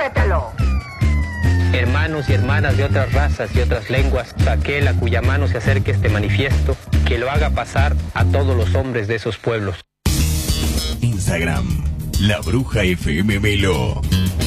Mételo. Hermanos y hermanas de otras razas y otras lenguas, aquel a cuya mano se acerque este manifiesto, que lo haga pasar a todos los hombres de esos pueblos. Instagram, La Bruja FM Melo.